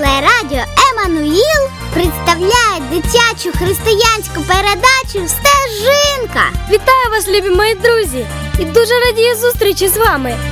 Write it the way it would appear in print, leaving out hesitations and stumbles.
Телерадіо Еммануїл представляє дитячу християнську передачу «Стежинка». Вітаю вас, любі мої друзі! І дуже радію зустрічі з вами.